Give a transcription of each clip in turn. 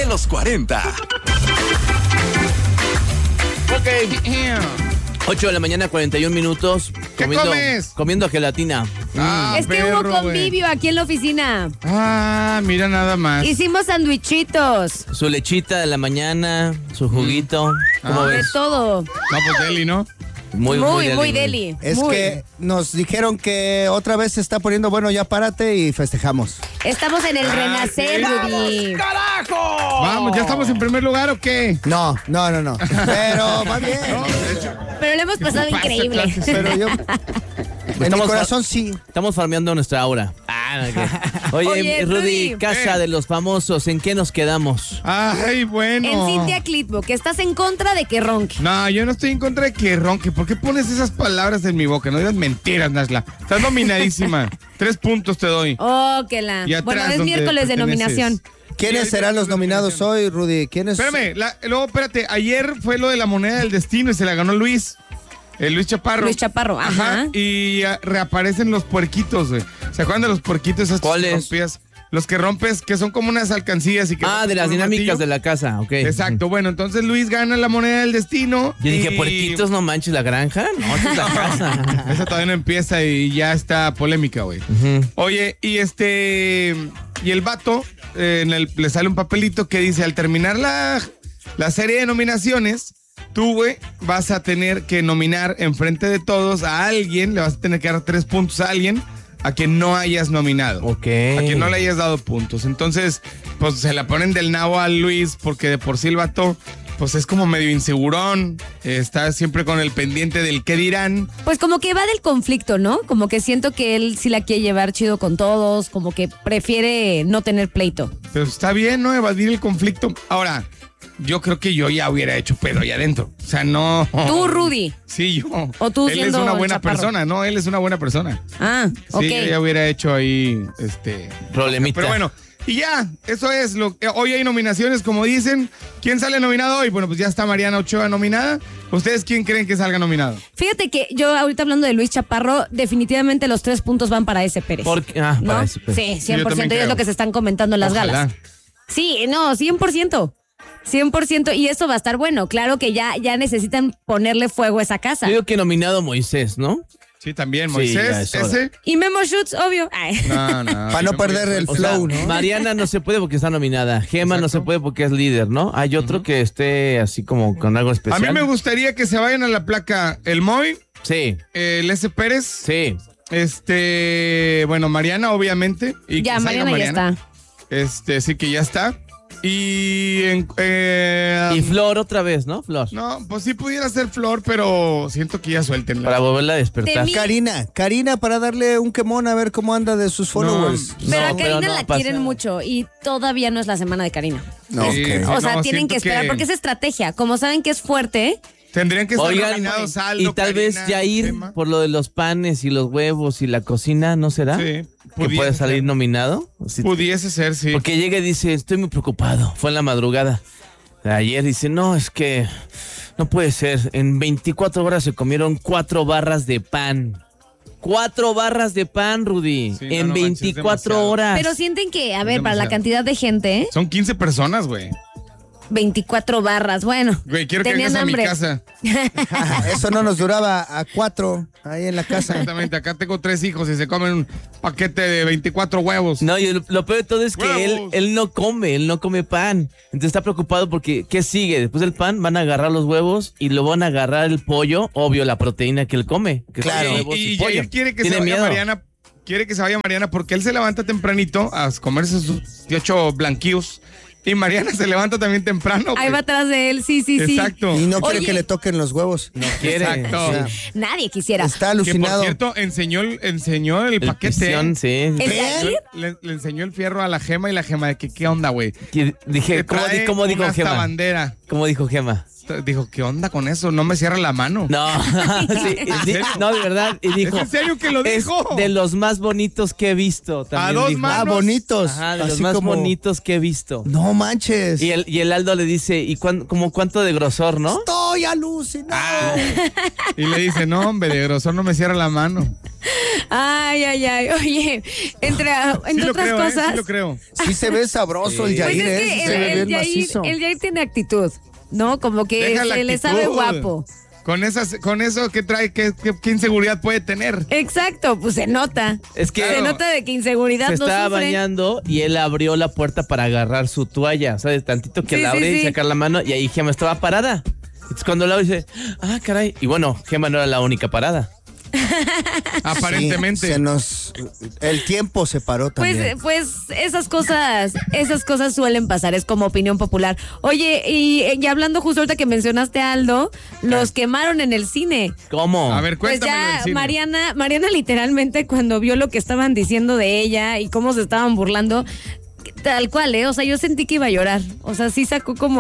los 40. Ok. 8 de la mañana, 41 minutos. ¿Qué comes? Comiendo gelatina. Es que hubo convivio aquí en la oficina. Mira nada más. Hicimos sandwichitos. Su lechita de la mañana, su juguito. ¿Cómo De ves? todo. No, pues deli, ¿no? Muy deli. Es Muy. que nos dijeron que otra vez se está poniendo bueno, ya párate y festejamos. Estamos en el renacer, sí. Rudy. ¡Carajo! Vamos, ¿ya estamos en primer lugar o qué? No. Pero va bien. No, de hecho. Pero lo hemos pasado pasa, increíble. clases. Pero yo... En mi corazón sí. Estamos farmeando nuestra aura. Oye, Rudy, casa de los famosos, ¿en qué nos quedamos? Ay, bueno. En Cintia Clitbo, que estás en contra de que ronque. No, yo no estoy en contra de que ronque. ¿Por qué pones esas palabras en mi boca? No digas mentiras, Nasla. Estás nominadísima. 3 puntos te doy. Oh, que la. Y atrás, Bueno, es donde miércoles de perteneces. nominación. ¿Quiénes serán los nominados hoy, Rudy? ¿Quiénes? Espérame, luego espérate. Ayer fue lo de la moneda del destino y se la ganó Luis. Luis Chaparro. Luis Chaparro, ajá. Y reaparecen los puerquitos, güey. ¿Se acuerdan de los puerquitos? Esas ¿Cuáles? rompidas? Los que rompes, que son como unas alcancías y que... De las dinámicas de la casa, ok. Exacto, bueno, entonces Luis gana la moneda del destino. Yo dije, puerquitos, no manches la granja. No, esa es la casa. Esa todavía no empieza y ya está polémica, güey. Oye, y y el vato, le sale un papelito que dice, al terminar la serie de nominaciones, tú, güey, vas a tener que nominar enfrente de todos a alguien, le vas a tener que dar 3 puntos a alguien a quien no hayas nominado. Ok. A quien no le hayas dado puntos. Entonces, pues se la ponen del nabo a Luis porque de por sí el vato, pues es como medio insegurón, está siempre con el pendiente del qué dirán. Pues como que va del conflicto, ¿no? Como que siento que él sí la quiere llevar chido con todos, como que prefiere no tener pleito. Pero está bien, ¿no? Evadir el conflicto. Ahora, yo creo que yo ya hubiera hecho pedo ahí adentro. O sea, no... Tú, Rudy. Sí, yo. O tú Él es siendo una buena Chaparro. persona, ¿no? Él es una buena persona. Ok. Sí, yo ya hubiera hecho ahí, Problemita. Pero bueno, y ya, eso es hoy hay nominaciones, como dicen. ¿Quién sale nominado hoy? Bueno, pues ya está Mariana Ochoa nominada. ¿Ustedes quién creen que salga nominado? Fíjate que yo ahorita hablando de Luis Chaparro, definitivamente los 3 puntos van para ese Pérez. Para ¿no? ese Pérez. Sí, yo 100%. también Y es creo. lo que se están comentando en las Ojalá. galas. Sí, no, 100%. 100%. Y eso va a estar bueno. Claro que ya necesitan ponerle fuego a esa casa. Yo digo que nominado Moisés, ¿no? Sí, también, Sí, Moisés, ya es hora. ese. Y Memo Schutz, obvio. Ay. No. Para no perder el O sea, flow, ¿no? Mariana no se puede porque está nominada. Gema no Exacto. se puede porque es líder, ¿no? Hay otro que esté así como con algo A especial. mí me gustaría que se vayan a la placa el Moy, Sí, el S. Pérez, sí. bueno, Mariana, obviamente. Y Ya, que salga Mariana ya está. Sí que ya está. Y Y Flor otra vez, ¿no? Flor. no, pues sí pudiera ser Flor, pero siento que ya suéltenla. Para volverla a despertar. Karina, para darle un quemón a ver cómo anda de sus followers. Pero a No, Karina pero no la pasa. quieren mucho y todavía no es la semana de Karina. No, Sí, ok. O sea, no, tienen siento que esperar porque es estrategia. Como saben que es fuerte, Tendrían que estar Oigan, nominados Aldo, y tal vez Karina, ya ir Gema. por lo de los panes y los huevos y la cocina, ¿no será? Sí, Que puede pudiese salir ser. nominado. Sí. Pudiese ser, sí. Porque llega y dice, estoy muy preocupado. Fue en la madrugada. Ayer dice, no, es que no puede ser. En 24 horas se comieron 4 barras de pan. 4 barras de pan, Rudy. Sí, en no manches, 24 demasiado. horas. pero sienten que, a ver, para la demasiado. cantidad de gente, Son 15 personas, güey. 24 barras, bueno. Güey, quiero que tenían vengas a mi hambre. casa. Eso no nos duraba a 4 ahí en la casa. Exactamente, acá tengo 3 hijos y se comen un paquete de 24 huevos. No, y lo peor de todo es que ¡Huevos! él no come pan. Entonces está preocupado porque, ¿qué sigue? Después del pan van a agarrar los huevos y lo van a agarrar el pollo, obvio, la proteína que él come. Que son Claro. huevos Y pollo. Jair quiere que Tiene se vaya miedo. Mariana. Quiere que se vaya Mariana porque él se levanta tempranito a comerse sus 18 blanquillos. Y Mariana se levanta también temprano. Ahí güey. va atrás de él, sí. Exacto. Y no quiere Oye. que le toquen los huevos. No quiere. Exacto. O sea, Nadie quisiera. está Que por alucinado. cierto, enseñó el El paquete. pistión, sí. ¿El ¿Qué? Jair? Le enseñó el fierro a la Gema y la Gema de que qué onda, güey. Dije, Que trae ¿cómo dijo una hasta Gema? bandera. ¿Cómo dijo Gema? Dijo, ¿qué onda con eso? No me cierra la mano. No, sí, no, de verdad. Y dijo, ¿Es en serio que lo es dijo? de los más bonitos que he visto. También A dos dijo. manos. Bonitos. Ajá, de los así más como... bonitos que he visto. No manches. Y el Aldo le dice, ¿y cuánto de grosor, no? ¡Stop! voy, Lucy, no. Y le dice, no, hombre, de grosor no me cierra la mano. Ay. Oye, entre Sí lo otras creo, cosas. sí lo creo. Sí se ve sabroso el Pues Yair, es sí que se ve bien macizo. el Yair tiene actitud, ¿no? Como que Deja la se le sabe actitud. guapo. Con eso que trae, ¿qué inseguridad puede tener? Exacto, pues se nota. Es que Se nota de que inseguridad se no estaba sufre. bañando y él abrió la puerta para agarrar su toalla. O sea, de tantito que Sí, la abre sí, y sí. sacar la mano y ahí Gema estaba parada. Entonces cuando la abre dice, caray. Y bueno, Gema no era la única parada. Aparentemente. Sí, el tiempo se paró también. Pues esas cosas suelen pasar, es como opinión popular. Oye, y hablando justo ahorita que mencionaste a Aldo, los quemaron en el cine. ¿Cómo? A ver, Pues cuéntamelo ya del cine. Mariana literalmente cuando vio lo que estaban diciendo de ella y cómo se estaban burlando, tal cual, o sea, yo sentí que iba a llorar. O sea, sí sacó como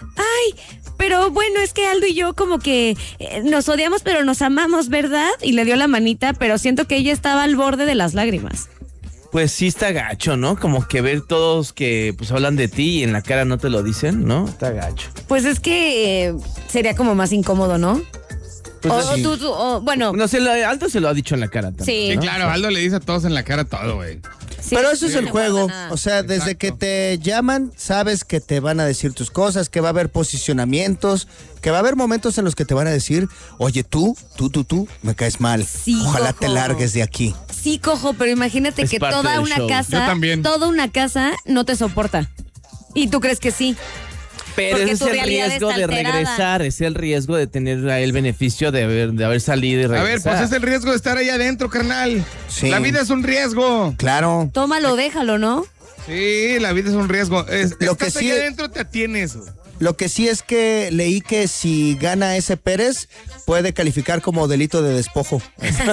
pero bueno, es que Aldo y yo como que nos odiamos, pero nos amamos, ¿verdad? Y le dio la manita, pero siento que ella estaba al borde de las lágrimas. Pues sí está gacho, ¿no? Como que ver todos que pues hablan de ti y en la cara no te lo dicen, ¿no? Está gacho. Pues es que sería como más incómodo, ¿no? Pues O así. bueno, No, Aldo se lo ha dicho en la cara también. sí. Sí, ¿no? claro, Aldo le dice a todos en la cara todo, güey. Sí, Pero eso es sí, el no juego. pasa nada. O sea, desde Exacto. que te llaman, sabes que te van a decir tus cosas, que va a haber posicionamientos, que va a haber momentos en los que te van a decir, oye, tú, me caes mal. Sí, Ojalá cojo. te largues de aquí. Sí, cojo, pero imagínate Es que parte toda del una show. Yo casa, también. toda una casa no te soporta. Y tú crees que sí. Pero Porque ese es tu el realidad riesgo está de alterada. regresar, es el riesgo de tener el beneficio de haber salido y A regresar. ver, pues es el riesgo de estar ahí adentro, carnal. Sí. La vida es un riesgo. Claro. Tómalo, déjalo, ¿no? Sí, la vida es un riesgo. Lo que Estás sí- ahí adentro, te atienes. Lo que sí es que leí que si gana ese Pérez, puede calificar como delito de despojo.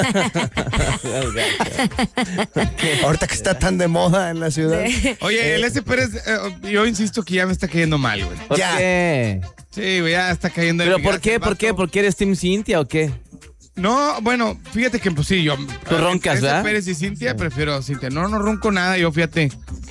Ahorita que está tan de moda en la ciudad. Oye, el S. Pérez, yo insisto que ya me está cayendo mal, güey. ¿Por Ya. qué? Sí, güey, ya está cayendo en ¿Pero mi por gracia qué? el ¿Por qué? vato. ¿Por qué eres Team Cintia o qué? No, bueno, fíjate que pues sí, yo. Tú roncas, entre ¿verdad? Pérez y Cintia, prefiero a Cintia. No ronco nada, yo fíjate.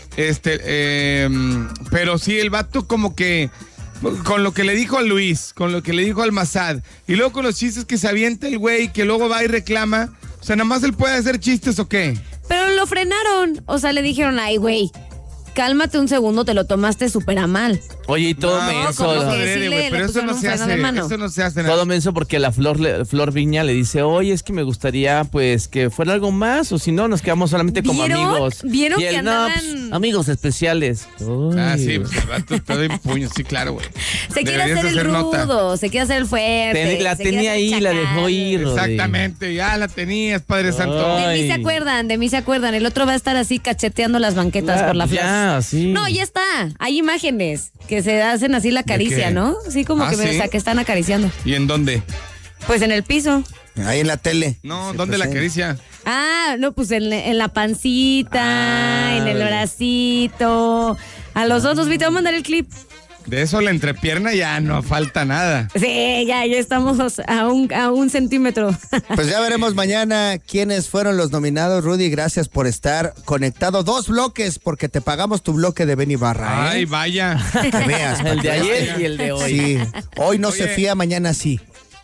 Pero sí, el vato como que. Con lo que le dijo a Luis, con lo que le dijo al Mazad, y luego con los chistes que se avienta el güey, que luego va y reclama. O sea, nada más él puede hacer chistes o qué. Pero lo frenaron. O sea, le dijeron, ay, güey, cálmate un segundo, te lo tomaste súper a mal. Oye, y todo No, menso. como ¿no? que adrede, sí güey, le pero eso pusieron no un se freno de hace. mano. Eso no se hace. Todo menso porque la Flor Viña le dice, oye, es que me gustaría pues que fuera algo más o si no nos quedamos solamente como ¿Vieron? amigos. ¿Vieron Y él, que no, andaban- pues, amigos especiales. Ah, Uy. sí, pues el vato todo en puño, sí, claro, güey. Se quiere Deberías hacer el hacer nota. rudo, se quiere hacer el fuerte. La se quiere tenía hacer ahí, el la chacal. dejó ir. Rodri. Exactamente, ya la tenías, Padre Santo. Ay. De mí se acuerdan. El otro va a estar así cacheteando las banquetas por la Ya, flash. sí. No, ya está. Hay imágenes que se hacen así la caricia, qué? ¿no? Sí, como Ah, que, ¿sí? o sea, que están acariciando. ¿Y en dónde? Pues en el piso. Ahí en la tele. No, Sí, ¿dónde pues, la sí. acaricia? Ah, no, pues en la pancita, Ah, en el vale. bracito. A los dos, te voy a mandar el clip. De eso la entrepierna ya no falta nada. Sí, ya estamos a un centímetro. Pues ya veremos mañana quiénes fueron los nominados. Rudy, gracias por estar conectado. 2 bloques, porque te pagamos tu bloque de Benny Barra. Ay, vaya. Que veas. para El que de veas ayer que- y el de hoy. Sí. Hoy no Oye. se fía, mañana sí.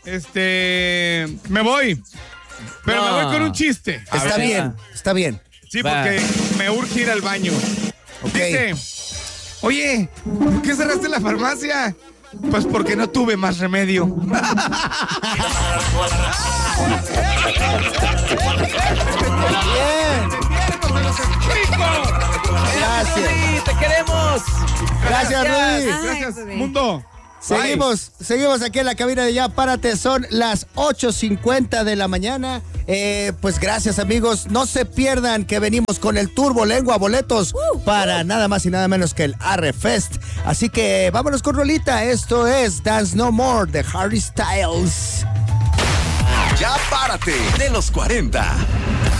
Me voy. Pero No. me voy con un chiste. A Está ver, bien, va. está bien. Sí, Va. porque me urge ir al baño. Ok. Dice, oye, ¿por qué cerraste la farmacia? Pues porque no tuve más remedio. Bien. Gracias. Sí, te queremos. Gracias, Rudy. Gracias, Ay, mundo. Seguimos aquí en la cabina de Ya Párate. Son las 8:50 de la mañana. Pues gracias, amigos. No se pierdan que venimos con el Turbo Lengua boletos para nada más y nada menos que el Arre Fest. Así que vámonos con rolita. Esto es Dance No More de Harry Styles. Ya párate de los 40.